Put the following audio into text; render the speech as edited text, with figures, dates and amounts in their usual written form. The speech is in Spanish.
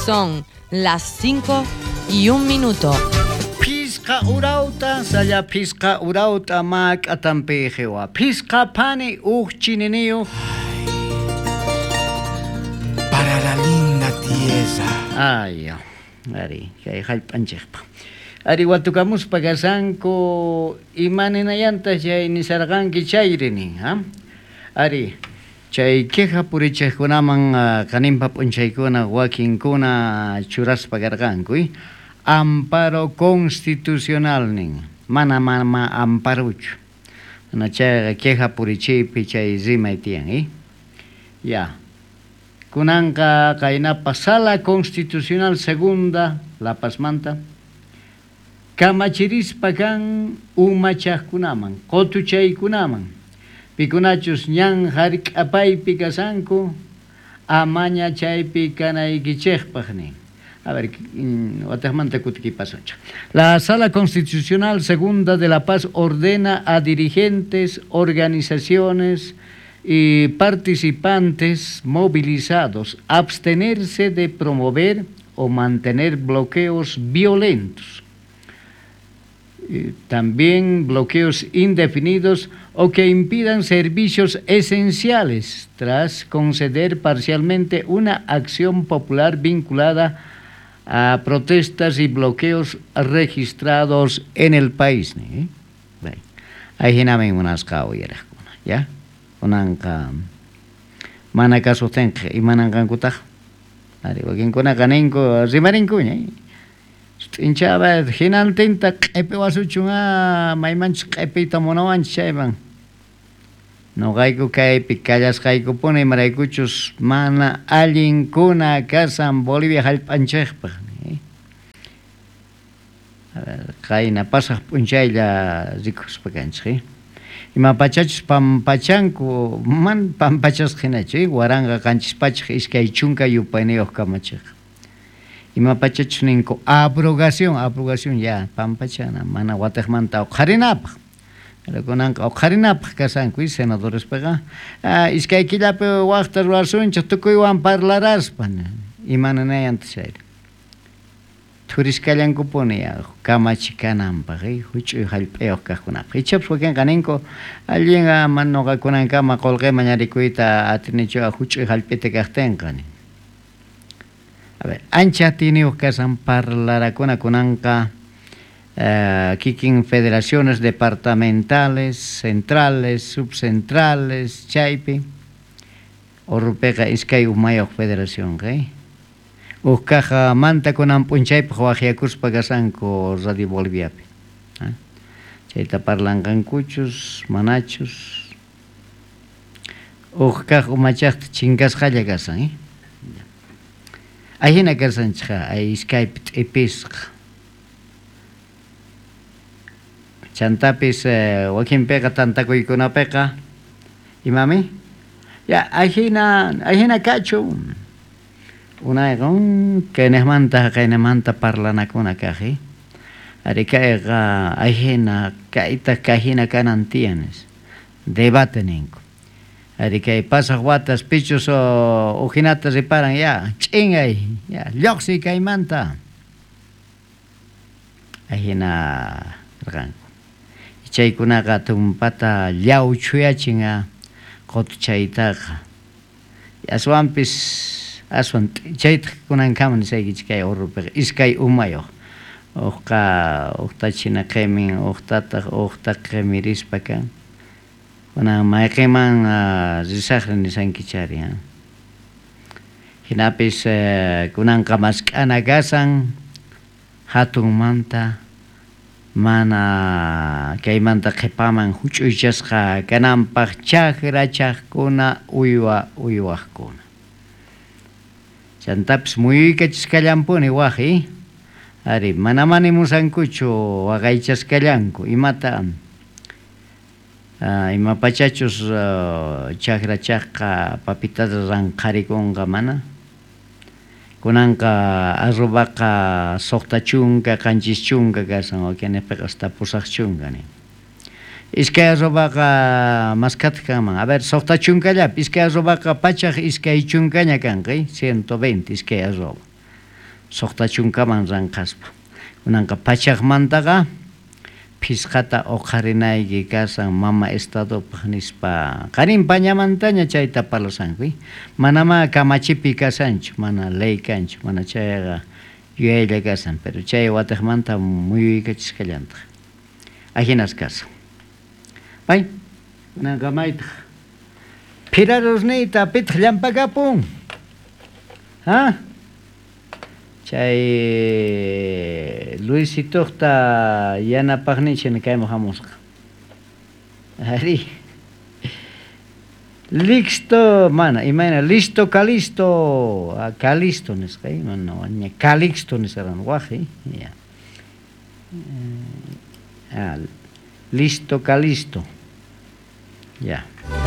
Son las 5:01. Pisqa urauta, saya pisqa urauta mak atampejewa. Pisqa pani chininiu. Para la linda tiesa. Ay, ari, kay halpanchikpa. Ari watukamus pagasanko imaninayanta chay nisarqanki chayrini, ha? Ari, chay queja purichaykunaman kanimpa p'unchaykuna wakinkuna churaspa karqankuy amparo constitucional nin mana amparuchu ana chay queja purichaypi chay rimay tiyan, ya kunanqa kaynapa sala constitucional segunda La Pazmanta kamachirispa kan umachaqkunaman qotuchaykunaman pikunachus ñan hark'apaypi kasanku amaña chaypi kanaykichikpaq nin. A ver, otajmanta kutiki pasancha. La Sala Constitucional Segunda de La Paz ordena a dirigentes, organizaciones y participantes movilizados abstenerse de promover o mantener bloqueos violentos. También bloqueos indefinidos o que impidan servicios esenciales tras conceder parcialmente una acción popular vinculada a protestas y bloqueos registrados en el país. Ahí namen unas caoyeras, ¿ya? Unanka manaka sostenke y manankan kutaj. Ari wakin kuna kanenko rimarinkuña. Inchaba hinantinta q'epi wasuchunga maymanchus q'epita munawanchis chayman noqayku kaypi kallasqaykupuni imaraykuchus mana allinkuna kasan Bolivia hallp'anchikpaq qayna pasaq p'unchaylla rikuspa kanchik imapachachus pampachanku man pampachas hinachu waranqa kanchispachaq iskay chunka yupayniyuq kamachaq imapachachus ninku abrogación ya pampachana mana watajmanta uqharinapaq kunanqa uqharinapaq kasanku senadorespaqa iskay killapi waqta rurarsunchik tukuywan parlaraspa imananayanta chayri turiskallankupuni kamachikananpaq huch'uy hallp'iyuq kaqkunapaq ichapas wakinqa ninku allinqa man nuqakunankama qullqima ñarikuyta atinichuqa huch'uy hallp'ita kaqtinqa nin. A ver, ancha tiniuq kasan parlarakuna kunanqa kikin federaciones departamentales, centrales, subcentrales, chaypi Urrupiqa iskay umayuq federación kay uqkaqa manta kunan p'unchaypaq waqyakuspa kasanku Radio Boliviapi chayta parlanqankuchus manachus uqkaqa umachaqta chinkasqalla kasan ahina kasanchqa ay iskaypi t'ippisqa chantapis wakinpiqa tantakuykunapiqa imami ya ahina kachu unayqa kaynamanta parlanakuna kaji ari kayqa ahina kahina kanan tienes debate ninku ari kay pasaq watas pichus o ujinatas riparan ya ch'ingay ya lluqsi kaymanta ahina rqanku chaykunaqa tumpata llawchuyachinga qotuchaytaqa aswan chayta kunankama nisaykichkay Urrupiqa iskay umayuq uqtachina qimin uqta qimirispa kan kunan mayqiman risaqri nisankichari hinapis kunanqa mask'ana kasan hatunmanta mana kaymanta qipaman huch'uychasqa kananpaq chakrachaqkuna uywaqkuna chantapis muykachiskallanpuni waji ari mana musankuchu waqaychaskallanku imata imapachachus chakrachaqqa papitata ranqarikunqa mana kunanqa arrobaqa suqta chunka qanchis chunka kasan wakinpiqa hasta pusaq chunka nin iskay arrobaqa maskata kanman a ver suqta chunkallapi iskay arrobaqa pachaq iskay chunkaña kanqa 120 iskay arroba soqtachunkaman ranqaspa kunanqa pachaqmantaqa pisqata uqharinayki kasan mama estadopaq nispa qarin pañamantaña chayta parlasanki manama kamachipi kasanchu mana ley kanchu mana chayqa yuyaylla kasan pero chay wataqmanta muyuykachisqallantaq ahinas kasan pay kunanqa maytaq pirarusniyta pitaq llampakapun ha chay Luisitoqta yanapaqnichina kayman hamusqa ari listo mana imayna listo Calisto Calisto nisqa imana ña Calixto nisqaran waji ya listo Calisto ya